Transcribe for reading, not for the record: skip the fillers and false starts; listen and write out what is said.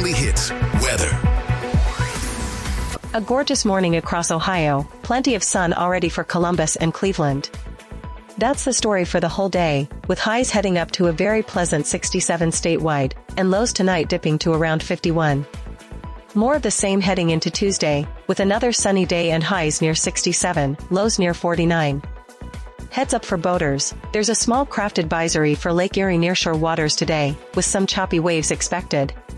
Weekly Hits. Weather. A gorgeous morning across Ohio, plenty of sun already for Columbus and Cleveland. That's the story for the whole day, with highs heading up to a very pleasant 67 statewide, and lows tonight dipping to around 51. More of the same heading into Tuesday, with another sunny day and highs near 67, lows near 49. Heads up for boaters, there's a small craft advisory for Lake Erie nearshore waters today, with some choppy waves expected.